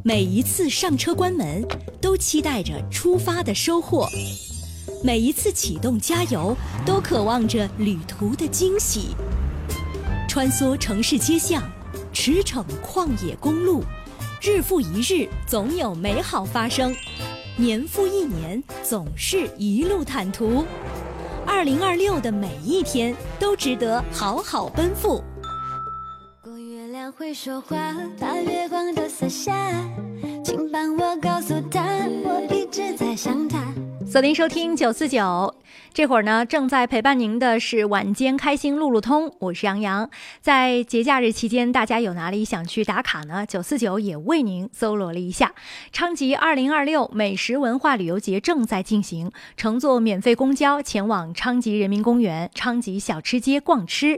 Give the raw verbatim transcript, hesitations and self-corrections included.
每一次上车关门，都期待着出发的收获；每一次启动加油，都渴望着旅途的惊喜。穿梭城市街巷，驰骋旷野公路，日复一日，总有美好发生；年复一年，总是一路坦途。二零二六的每一天都值得好好奔赴。 月亮会说话，把月光都洒下，请帮我告诉他，我一直在想他。 锁定收听九四九，这会儿呢正在陪伴您的是晚间开心路路通，我是杨洋。在节假日期间，大家有哪里想去打卡呢？九四九也为您搜罗了一下。昌吉二零二六美食文化旅游节正在进行，乘坐免费公交前往昌吉人民公园、昌吉小吃街逛吃，